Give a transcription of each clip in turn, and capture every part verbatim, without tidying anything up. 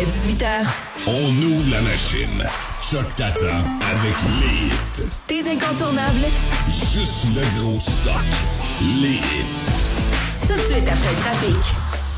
dix-huit heures. On ouvre la machine. Choc t'attend avec les hits. Tes incontournables. Juste le gros stock. Les hits. Tout de suite après le trafic.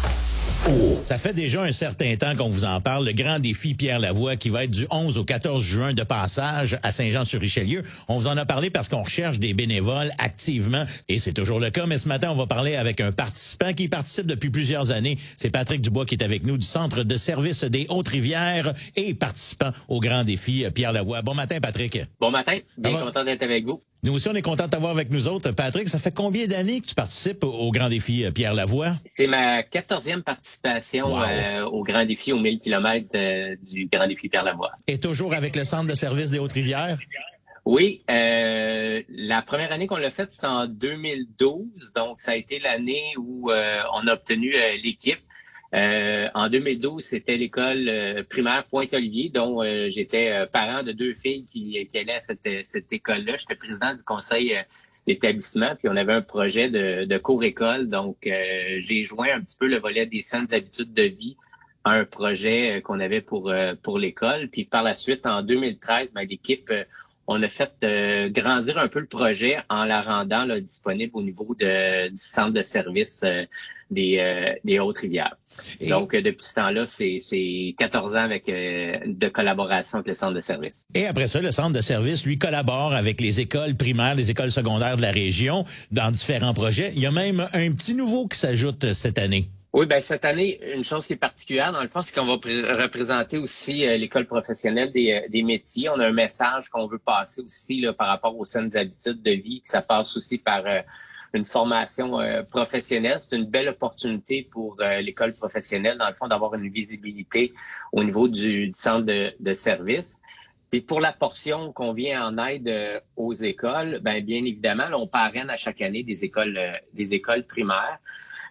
Oh. Ça fait déjà un certain temps qu'on vous en parle, le grand défi Pierre Lavoie qui va être du onze au quatorze juin de passage à Saint-Jean-sur-Richelieu. On vous en a parlé parce qu'on recherche des bénévoles activement et c'est toujours le cas, mais ce matin, on va parler avec un participant qui participe depuis plusieurs années. C'est Patrick Dubois qui est avec nous du Centre de service des Hautes-Rivières et participant au grand défi Pierre Lavoie. Bon matin, Patrick. Bon matin, bien Ah, content d'être avec vous. Nous aussi, on est content de t'avoir avec nous autres. Patrick, ça fait combien d'années que tu participes au grand défi Pierre Lavoie? C'est ma quatorzième participation Wow. euh, au grand défi aux mille kilomètres euh, du grand défi Pierre Lavoie. Et toujours avec le Centre de service des Hautes-Rivières? Oui, euh, la première année qu'on l'a faite, c'était en deux mille douze, donc ça a été l'année où euh, on a obtenu euh, l'équipe. Euh, en deux mille douze, c'était l'école euh, primaire Pointe-Olivier, dont euh, j'étais euh, parent de deux filles qui, qui allaient à cette, cette école-là. J'étais président du conseil euh, d'établissement, puis on avait un projet de, de cours-école. Donc, euh, j'ai joint un petit peu le volet des saines habitudes de vie à un projet euh, qu'on avait pour euh, pour l'école. Puis par la suite, en deux mille treize, ben, l'équipe, euh, on a fait euh, grandir un peu le projet en la rendant là, disponible au niveau de, du centre de service euh, des, euh, des Hautes-Rivières. Et... Donc, euh, depuis ce temps-là, c'est, c'est quatorze ans avec euh, de collaboration avec le centre de service. Et après ça, le centre de service, lui, collabore avec les écoles primaires, les écoles secondaires de la région dans différents projets. Il y a même un petit nouveau qui s'ajoute cette année. Oui, ben cette année, une chose qui est particulière, dans le fond, c'est qu'on va pr- représenter aussi euh, l'école professionnelle des, euh, des métiers. On a un message qu'on veut passer aussi là, par rapport aux saines habitudes de vie, que ça passe aussi par euh, une formation euh, professionnelle. C'est une belle opportunité pour euh, l'école professionnelle, dans le fond, d'avoir une visibilité au niveau du, du centre de, de service. Et pour la portion qu'on vient en aide euh, aux écoles, ben bien évidemment, là, on parraine à chaque année des écoles, euh, des écoles primaires.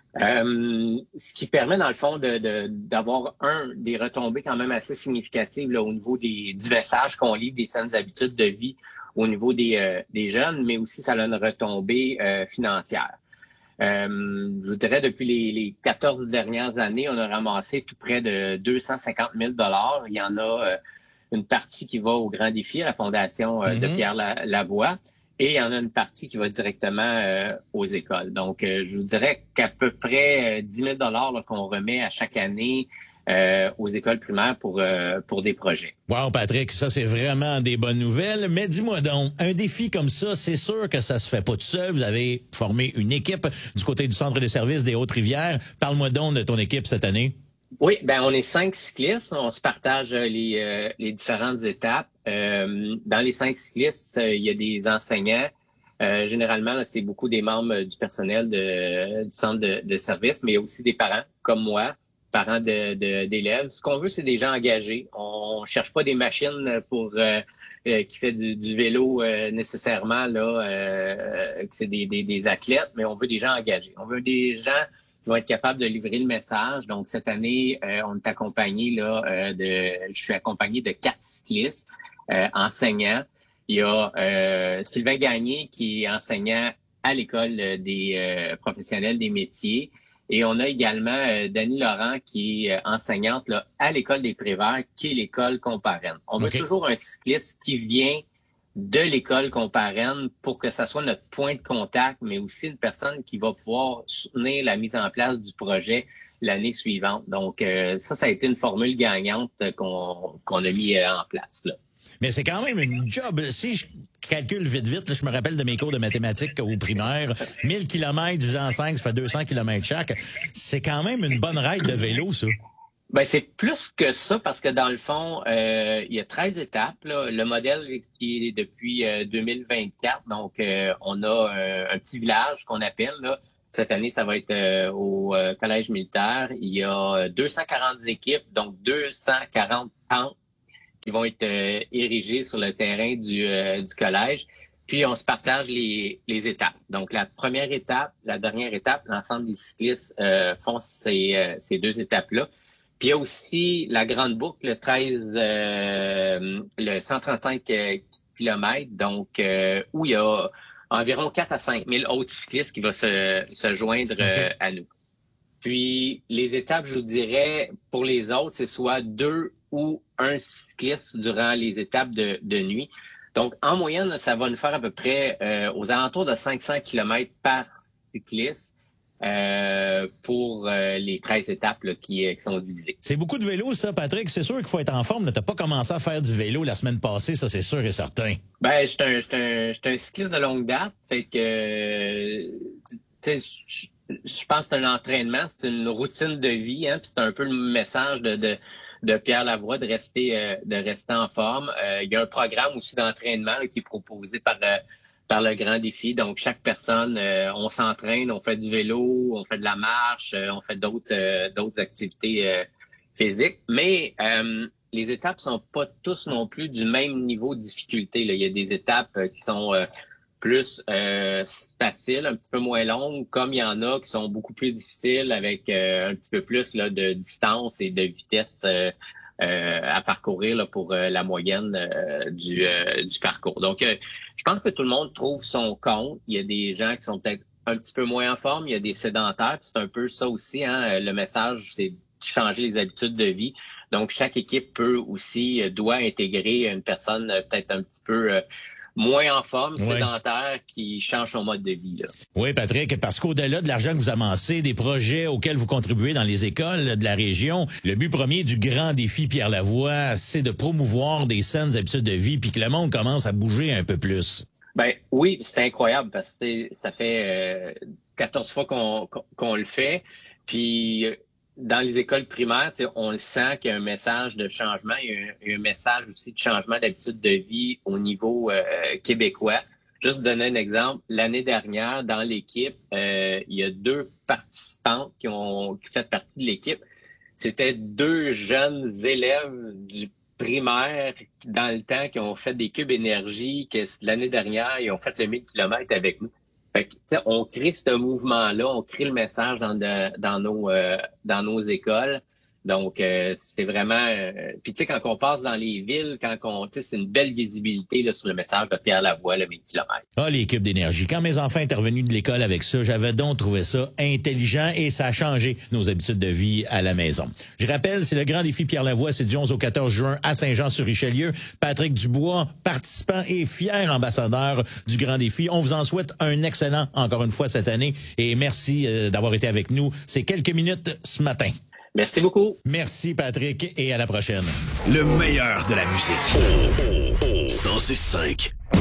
Euh, ce qui permet, dans le fond, de, de, d'avoir, un, des retombées quand même assez significatives là, au niveau des, du message qu'on livre des saines habitudes de vie au niveau des, euh, des jeunes, mais aussi ça a une retombée euh, financière. Euh, je vous dirais, depuis les, les quatorze dernières années, on a ramassé tout près de deux cent cinquante mille dollars. Il y en a euh, une partie qui va au Grand Défi, à la Fondation euh, mm-hmm. de Pierre Lavoie. Et il y en a une partie qui va directement euh, aux écoles. Donc, euh, je vous dirais qu'à peu près euh, dix mille dollars là, qu'on remet à chaque année euh, aux écoles primaires pour euh, pour des projets. Wow, Patrick, ça c'est vraiment des bonnes nouvelles. Mais dis-moi donc, un défi comme ça, c'est sûr que ça se fait pas tout seul. Vous avez formé une équipe du côté du Centre de service des Hautes-Rivières. Parle-moi donc de ton équipe cette année. Oui, ben on est cinq cyclistes. On se partage les, euh, les différentes étapes. Euh, dans les cinq cyclistes, euh, il y a des enseignants. Euh, généralement, là, c'est beaucoup des membres du personnel de, du centre de, de service, mais il y a aussi des parents, comme moi, parents de, de, d'élèves. Ce qu'on veut, c'est des gens engagés. On cherche pas des machines pour euh, euh, qui fait du, du vélo euh, nécessairement, là, euh, que c'est des, des, des athlètes, mais on veut des gens engagés. On veut des gens vont être capables de livrer le message. Donc, cette année, euh, on est accompagné là euh, de, je suis accompagné de quatre cyclistes euh, enseignants. Il y a euh, Sylvain Gagné qui est enseignant à l'école des euh, professionnels des métiers. Et on a également euh, Dani Laurent qui est enseignante là, à l'école des Préverts, qui est l'école qu'on parraine. On okay. veut toujours un cycliste qui vient de l'école qu'on parraine pour que ça soit notre point de contact, mais aussi une personne qui va pouvoir soutenir la mise en place du projet l'année suivante. Donc, euh, ça, ça a été une formule gagnante qu'on, qu'on a mis en place, là. Mais c'est quand même une job. Si je calcule vite, vite, là, je me rappelle de mes cours de mathématiques au primaire, mille kilomètres divisé en cinq, ça fait deux cents kilomètres chaque. C'est quand même une bonne ride de vélo, ça. Ben c'est plus que ça parce que dans le fond, euh, il y a treize étapes. Là. Le modèle qui est depuis euh, deux mille vingt-quatre, donc euh, on a euh, un petit village qu'on appelle. Là. Cette année, ça va être euh, au euh, collège militaire. Il y a deux cent quarante équipes, donc deux cent quarante tentes qui vont être euh, érigées sur le terrain du, euh, du collège. Puis on se partage les, les étapes. Donc la première étape, la dernière étape, l'ensemble des cyclistes euh, font ces, euh, ces deux étapes-là. Puis il y a aussi la grande boucle, le treize, euh, le cent trente-cinq kilomètres, donc euh, où il y a environ quatre à cinq mille autres cyclistes qui vont se, se joindre okay. euh, à nous. Puis les étapes, je vous dirais, pour les autres, c'est soit deux ou un cycliste durant les étapes de, de nuit. Donc, en moyenne, ça va nous faire à peu près euh, aux alentours de cinq cents kilomètres par cycliste euh, pour euh, les treize étapes là, qui, qui sont divisées. C'est beaucoup de vélo, ça, Patrick. C'est sûr qu'il faut être en forme. Tu n'as pas commencé à faire du vélo la semaine passée, ça, c'est sûr et certain. Ben, je suis un, un, un cycliste de longue date. Fait que, euh, tu sais, je pense que c'est un entraînement, c'est une routine de vie, hein, puis c'est un peu le message de, de, de Pierre Lavoie de rester euh, de rester en forme. Euh, il y a un programme aussi d'entraînement là, qui est proposé par euh, par le Grand Défi. Donc chaque personne, euh, on s'entraîne, on fait du vélo, on fait de la marche, euh, on fait d'autres euh, d'autres activités euh, physiques. Mais euh, les étapes sont pas tous non plus du même niveau de difficulté. Là. Il y a des étapes euh, qui sont euh, plus euh, faciles, un petit peu moins longues, comme il y en a qui sont beaucoup plus difficiles avec euh, un petit peu plus là, de distance et de vitesse euh, euh, à parcourir là, pour euh, la moyenne euh, du, euh, du parcours. Donc, euh, je pense que tout le monde trouve son compte. Il y a des gens qui sont peut-être un petit peu moins en forme, il y a des sédentaires, puis c'est un peu ça aussi, hein, le message, c'est de changer les habitudes de vie. Donc, chaque équipe peut aussi, euh, doit intégrer une personne euh, peut-être un petit peu... Euh, moins en forme, ouais. sédentaire, qui change son mode de vie. Là. Oui, Patrick, parce qu'au-delà de l'argent que vous amassez, des projets auxquels vous contribuez dans les écoles de la région, le but premier du Grand Défi Pierre Lavoie, c'est de promouvoir des saines habitudes de vie puis que le monde commence à bouger un peu plus. Ben oui, c'est incroyable parce que ça fait euh, quatorze fois qu'on, qu'on, qu'on le fait. Puis dans les écoles primaires, on le sent qu'il y a un message de changement, il y a un, il y a un message aussi de changement d'habitude de vie au niveau euh, québécois. Juste pour donner un exemple, l'année dernière, dans l'équipe, euh, il y a deux participantes qui ont qui fait partie de l'équipe. C'était deux jeunes élèves du primaire dans le temps qui ont fait des cubes énergie, que l'année dernière, ils ont fait le mille kilomètres avec nous. Fait que, on crée ce mouvement-là, on crée le message dans, de, dans, nos, euh, dans nos écoles. Donc, euh, c'est vraiment... Euh, puis, tu sais, quand on passe dans les villes, quand on... Tu sais, c'est une belle visibilité là, sur le message de Pierre Lavoie, le mille kilomètres. Ah, les cubes d'énergie. Quand mes enfants étaient revenus de l'école avec ça, j'avais donc trouvé ça intelligent et ça a changé nos habitudes de vie à la maison. Je rappelle, c'est le Grand Défi Pierre Lavoie, c'est du onze au quatorze juin à Saint-Jean-sur-Richelieu. Patrick Dubois, participant et fier ambassadeur du Grand Défi. On vous en souhaite un excellent, encore une fois, cette année. Et merci euh, d'avoir été avec nous ces quelques minutes ce matin. Merci beaucoup. Merci, Patrick, et à la prochaine. Le meilleur de la musique. cent six virgule cinq